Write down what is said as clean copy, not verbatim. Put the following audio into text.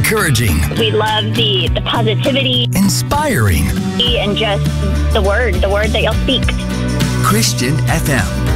Encouraging. We love the positivity. Inspiring. And just the word that y'all speak. Christian FM.